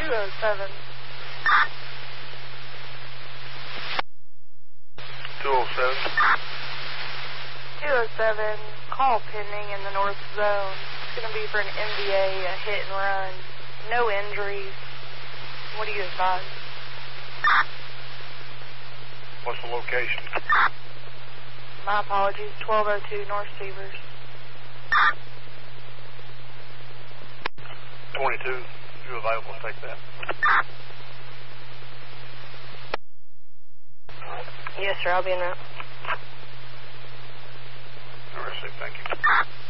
207. 207. 207, call pending in the North Zone. It's going to be for an MVA, a hit and run. No injuries. What do you advise? What's the location? My apologies, 1202 North Severs. 22, if you're available, take that. Yes, sir, I'll be in route. All right, thank you.